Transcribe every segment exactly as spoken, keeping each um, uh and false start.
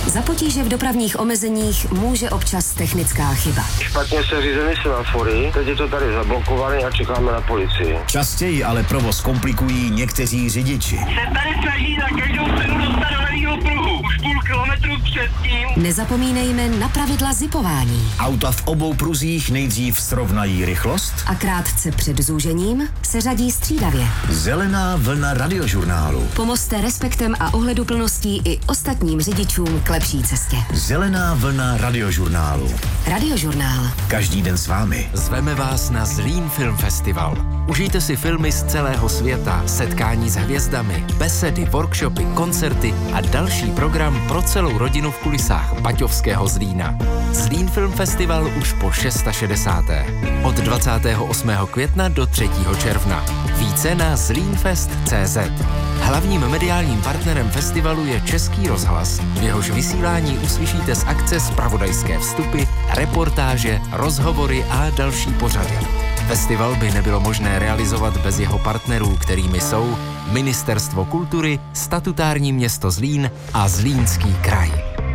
Za potíže v dopravních omezeních může občas technická chyba. Špatně se řízeny semafory, teď je to tady zablokované a čekáme na policii. Častěji ale provoz komplikují někteří řidiči. Se tady snaží na každou cenu dostat do levýho pruhu. Už půl kilometru předtím. Nezapomínejme na pravidla zipování. Auta v obou pruzích nejdřív srovnají rychlost A krátce před zúžením se řadí střídavě. Zelená vlna radiožurnálu. Pomozte respektem a ohleduplností i ostatním řidičům k lepší cestě. Zelená vlna radiožurnálu. Radiožurnál. Každý den s vámi. Zveme vás na Zlín Film Festival. Užijte si filmy z celého světa, setkání s hvězdami, besedy, workshopy, koncerty a další program pro celou rodinu v kulisách Baťovského Zlína. Zlín Film Festival už po šedesáté šesté Od dvacátého osmého května do třetího června. Více na zlínfest tečka cé zet. Hlavním mediálním partnerem festivalu je Český rozhlas. V jehož vysílání uslyšíte z akce zpravodajské vstupy, reportáže, rozhovory a další pořady. Festival by nebylo možné realizovat bez jeho partnerů, kterými jsou Ministerstvo kultury, statutární město Zlín a Zlínský kraj.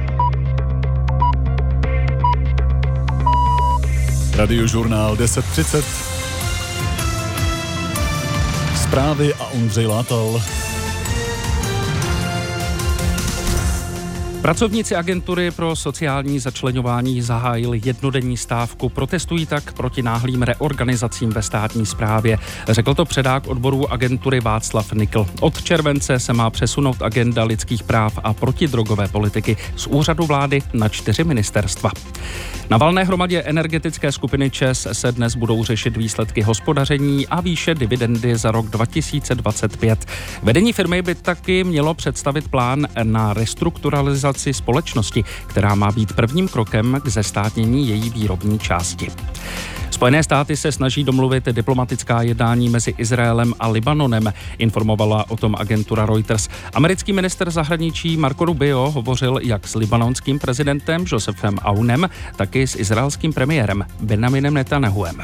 Radiožurnál deset třicet. Zprávy a Ondřej Látal. Pracovníci agentury pro sociální začleňování zahájili jednodenní stávku. Protestují tak proti náhlým reorganizacím ve státní správě. Řekl to předák odboru agentury Václav Nikl. Od července se má přesunout agenda lidských práv a protidrogové politiky z úřadu vlády na čtyři ministerstva. Na valné hromadě energetické skupiny ČEZ se dnes budou řešit výsledky hospodaření a výše dividendy za rok dva tisíce dvacet pět. Vedení firmy by taky mělo představit plán na restrukturalizaci společnosti, která má být prvním krokem k zestátnění její výrobní části. Spojené státy se snaží domluvit diplomatická jednání mezi Izraelem a Libanonem, informovala o tom agentura Reuters. Americký ministr zahraničí Marco Rubio hovořil jak s libanonským prezidentem Josephem Aunem, tak i s izraelským premiérem Benjaminem Netanjahuem.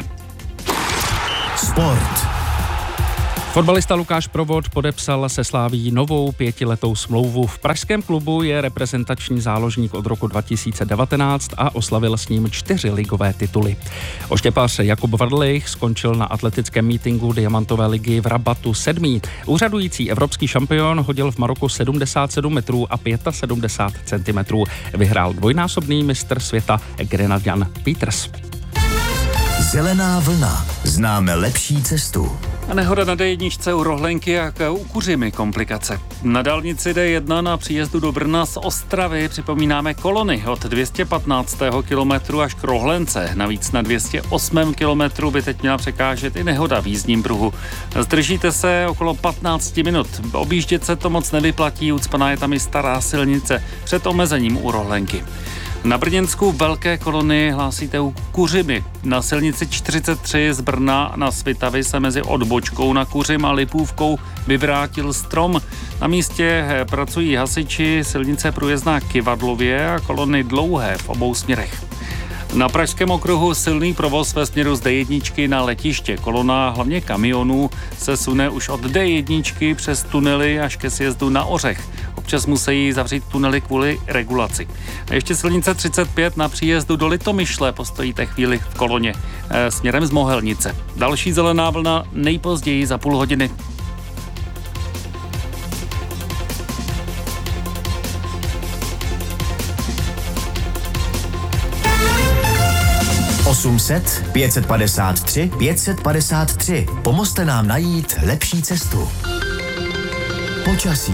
Sport. Fotbalista Lukáš Provod podepsal se Slavií novou pětiletou smlouvu. V pražském klubu je reprezentační záložník od roku dva tisíce devatenáct a oslavil s ním čtyři ligové tituly. Oštěpař Jakub Vrdlich skončil na atletickém mítinku Diamantové ligy v Rabatu sedmý. Úřadující evropský šampion hodil v Maroku sedmdesát sedm metrů a sedmdesát pět centimetrů. Vyhrál dvojnásobný mistr světa Grenadian Peters. Zelená vlna. Známe lepší cestu. A nehoda na dé jedna u Rohlenky a u Kuřimy komplikace. Na dálnici dé jedna na příjezdu do Brna z Ostravy připomínáme kolony od dvě stě patnáct kilometru až k Rohlence. Navíc na dvě stě osm kilometru by teď měla překážet i nehoda v jízdním pruhu. Zdržíte se okolo patnáct minut. Objíždět se to moc nevyplatí, ucpaná je tam i stará silnice před omezením u Rohlenky. Na Brněnsku velké kolony hlásíte u Kuřimy. Na silnici čtyřicet tři z Brna na Svitavy se mezi odbočkou na Kuřim a Lipůvkou vyvrátil strom. Na místě pracují hasiči, silnice průjezdná Kyvadlově a kolony dlouhé v obou směrech. Na pražském okruhu silný provoz ve směru z dé jedna na letiště. Kolona hlavně kamionů se sune už od dé jedna přes tunely až ke sjezdu na Ořech. Občas musí zavřít tunely kvůli regulaci. A ještě silnice třicet pět na příjezdu do Litomyšle postojíte chvíli v koloně e, směrem z Mohelnice. Další zelená vlna nejpozději za půl hodiny. osm set, pět set padesát tři, pět set padesát tři. Pomozte nám najít lepší cestu. Počasí.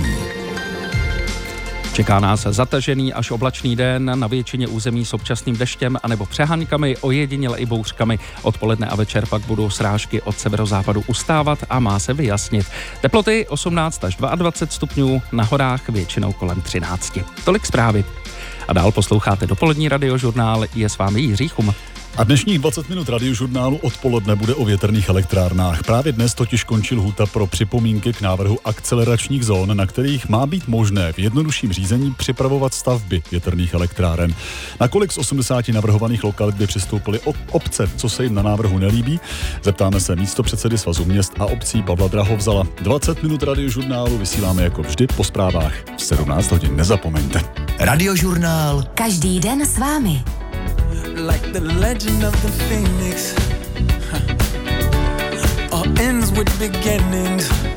Čeká nás zatažený až oblačný den, na většině území s občasným deštěm anebo přehánkami, ojediněle i bouřkami. Odpoledne a večer pak budou srážky od severozápadu ustávat a má se vyjasnit. Teploty osmnáct až dvacet dva stupňů, na horách většinou kolem třináct. Tolik zprávy. A dál posloucháte dopolední radiožurnál, je s vámi Jiří Chum. A dnešních dvacet minut radiožurnálu odpoledne bude o větrných elektrárnách. Právě dnes totiž končil lhůta pro připomínky k návrhu akceleračních zón, na kterých má být možné v jednodušším řízení připravovat stavby větrných elektráren. Nakolik z osmdesáti navrhovaných lokalit by přistoupily obce, co se jim na návrhu nelíbí? Zeptáme se místopředsedy Svazu měst a obcí Pavla Drahovzala. dvacet minut radiožurnálu vysíláme jako vždy po zprávách v sedmnáct hodin. Nezapomeňte. Radiožurnál. Každý den s vámi. Like the legend of the phoenix, huh. All ends with beginnings.